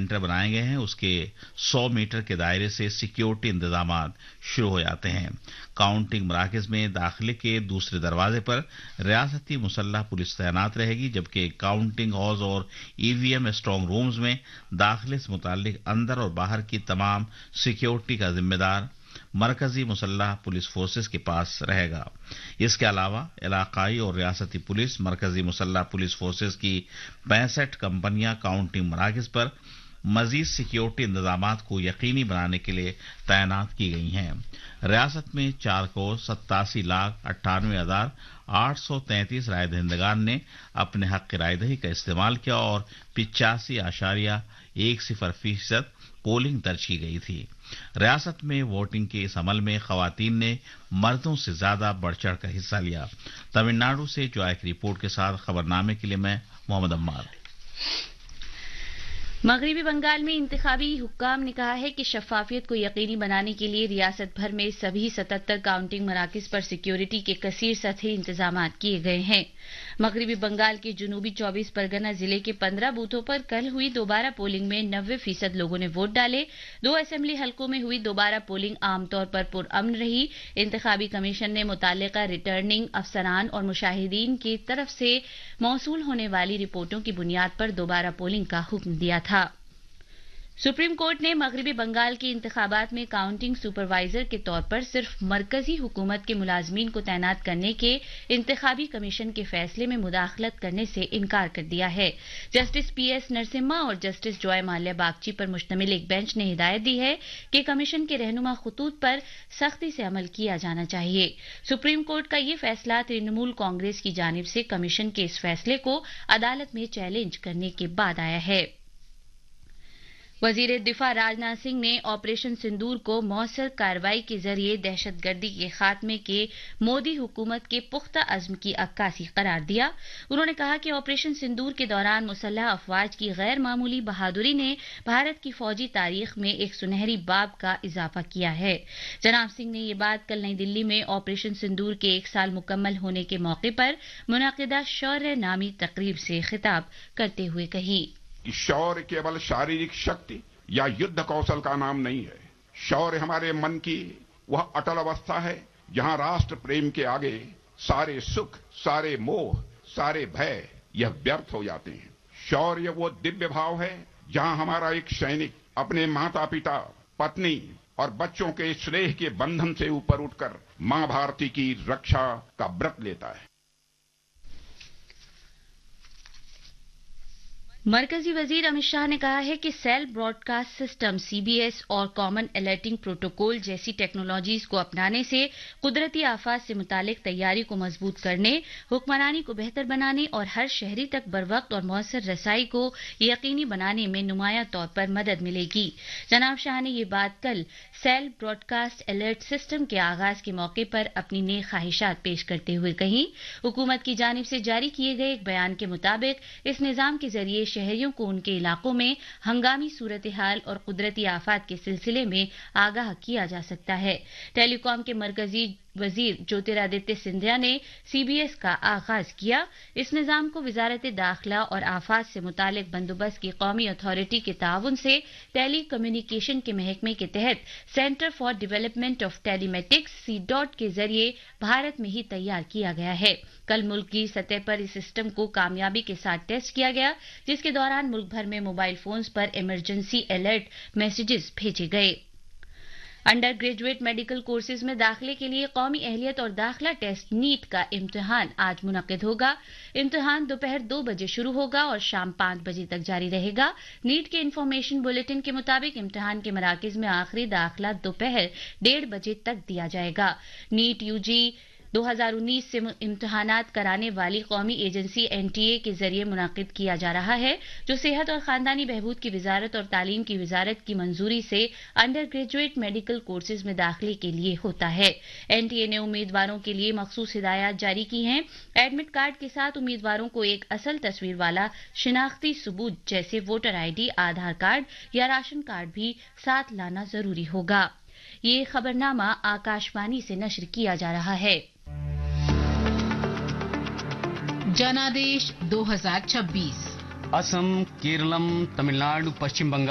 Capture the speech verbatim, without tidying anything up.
Centre बनाए गए हैं उसके सौ मीटर के दायरे से सिक्योरिटी इंतजाम शुरू हो जाते हैं। काउंटिंग मराकज में दाखिले के दूसरे दरवाजे पर रियासती मुसल्लह पुलिस तैनात रहेगी, जबकि काउंटिंग हॉल्स और ईवीएम स्ट्रांग रूम्स में दाखिले से मुताल्लिक अंदर और बाहर की तमाम सिक्योरिटी का जिम्मेदार मरकजी मुसल्लह पुलिस फोर्सेस के पास रहेगा। इसके अलावा इलाकाई और रियासती पुलिस, मरकजी मुसल्लह पुलिस फोर्सेस की पैंसठ कंपनियां काउंटिंग मराकज पर मजीद सिक्योरिटी इंतजाम को यकीनी बनाने के लिए तैनात की गई हैं। रियासत में चार करोड़ सत्तासी लाख अट्ठानवे हजार आठ सौ तैंतीस राय दहिंदगान ने अपने हक की रायदही का इस्तेमाल किया और पिचासी आशारिया एक सिफर फीसद पोलिंग दर्ज की गई थी। रियासत में वोटिंग के इस अमल में खवातीन ने मर्दों से ज्यादा बढ़ चढ़ कर हिस्सा लिया। तमिलनाडु से जॉय की रिपोर्ट के साथ खबरनामे के लिए मैं मोहम्मद अम्मार। मगरबी बंगाल में इंतखाबी हुक्काम ने कहा है कि शफाफियत को यकीनी बनाने के लिए रियासत भर में सभी सतहत्तर काउंटिंग मराकज पर सिक्योरिटी के कसीर सतही इंतजाम किए गए हैं। मगरबी बंगाल के जुनूबी चौबीस परगना जिले के पंद्रह बूथों पर कल हुई दोबारा पोलिंग में नब्बे फीसद लोगों ने वोट डाले। दो असेंबली हलकों में हुई दोबारा पोलिंग आमतौर पर पुरअमन रही। इंतखाबी कमीशन ने मुताल्लिका रिटर्निंग अफसरान और मुशाहिदीन की तरफ से मौसूल होने वाली रिपोर्टों की बुनियाद पर दोबारा पोलिंग का हुक्म दिया था। सुप्रीम कोर्ट ने मगरबी बंगाल के इंतखाबात में काउंटिंग सुपरवाइजर के तौर पर सिर्फ मरकजी हुकूमत के मुलाजमीन को तैनात करने के इंतखाबी कमीशन के फैसले में मुदाखलत करने से इनकार कर दिया है। जस्टिस पी एस नरसिम्हा और जस्टिस जॉय माल्या बागची पर मुश्तमिल एक बेंच ने हिदायत दी है कि कमीशन के रहनुमा खतूत पर सख्ती से अमल किया जाना चाहिए। सुप्रीम कोर्ट का यह फैसला तृणमूल कांग्रेस की जानिब से कमीशन के इस फैसले को अदालत में चैलेंज करने के बाद आया है। वजीर दिफा राजनाथ सिंह ने ऑपरेशन सिंदूर को मौसर कार्रवाई के जरिए दहशतगर्दी के खात्मे के मोदी हुकूमत के पुख्ता अज़्म की अक्कासी करार दिया। उन्होंने कहा कि ऑपरेशन सिंदूर के दौरान मुसल्लह अफवाज की गैर मामूली बहादुरी ने भारत की फौजी तारीख में एक सुनहरी बाब का इजाफा किया है। जनाब सिंह ने ये बात कल नई दिल्ली में ऑपरेशन सिंदूर के एक साल मुकम्मल होने के मौके पर मुनाकिदा शौर्य नामी तकरीब से खिताब करते हुए कही। शौर्य केवल शारीरिक शक्ति या युद्ध कौशल का नाम नहीं है। शौर्य हमारे मन की वह अटल अवस्था है जहां राष्ट्र प्रेम के आगे सारे सुख, सारे मोह, सारे भय यह व्यर्थ हो जाते हैं। शौर्य वो दिव्य भाव है जहां हमारा एक सैनिक अपने माता पिता, पत्नी और बच्चों के स्नेह के बंधन से ऊपर उठकर मां भारती की रक्षा का व्रत लेता है। मरकजी वजीर अमित शाह ने कहा है कि सेल ब्रॉडकास्ट सिस्टम सीबीएस और कॉमन अलर्टिंग प्रोटोकॉल जैसी टेक्नोलॉजीज को अपनाने से कुदरती आफात से मुतालिक तैयारी को मजबूत करने, हुक्मरानी को बेहतर बनाने और हर शहरी तक बरवक्त और मौसर रसाई को यकीनी बनाने में नुमाया तौर पर मदद मिलेगी। जनाब शाह ने ये बात कल सेल ब्रॉडकास्ट अलर्ट सिस्टम के आगाज के मौके पर अपनी नेक ख्वाहिशात पेश करते हुए कही। हुकूमत की जानिब से जारी किए गए एक बयान के मुताबिक इस निजाम के जरिए शहरियों को उनके इलाकों में हंगामी सूरत हाल और कुदरती आफात के सिलसिले में आगाह किया जा सकता है। टेलीकॉम के मरकजी वजीर ज्योतिरादित्य सिंधिया ने सीबीएस का आगाज किया। इस निजाम को वजारत दाखिला और आफात से मुतालिक बंदोबस्त की कौमी अथॉरिटी के ताउन से टेली कम्युनिकेशन के महकमे के तहत centre for development of telematics C dot के जरिए भारत में ही तैयार किया गया है। कल मुल्क की सतह पर इस सिस्टम को कामयाबी के साथ टेस्ट किया गया, जिसके दौरान मुल्क भर में मोबाइल फोन्स पर इमरजेंसी अलर्ट मैसेजेस भेजे गए। अंडर ग्रेजुएट मेडिकल कोर्सेज में दाखिले के लिए कौमी अहलियत और दाखिला टेस्ट नीट का इम्तिहान आज मुनक्किद होगा। इम्तिहान दोपहर दो बजे शुरू होगा और शाम पांच बजे तक जारी रहेगा। नीट के इंफॉर्मेशन बुलेटिन के मुताबिक इम्तिहान के मराकिज में आखिरी दाखिला दोपहर डेढ़ बजे तक दिया जाएगा। नीट यूजी दो हज़ार उन्नीस से इम्तिहानात कराने वाली कौमी एजेंसी एनटीए के जरिए मुनाकिद किया जा रहा है, जो सेहत और खानदानी बहबूद की वजारत और तालीम की वजारत की मंजूरी से अंडर ग्रेजुएट मेडिकल कोर्सेज में दाखिले के लिए होता है। एनटीए ने उम्मीदवारों के लिए मखसूस हिदायत जारी की हैं। एडमिट कार्ड के साथ उम्मीदवारों को एक असल तस्वीर वाला शिनाख्ती सबूत जैसे वोटर आईडी, आधार कार्ड या राशन कार्ड भी साथ लाना जरूरी होगा। ये खबरनामा आकाशवाणी से नश्र किया जा रहा है। जनादेश दो हज़ार छब्बीस। असम, केरलम, तमिलनाडु, पश्चिम बंगाल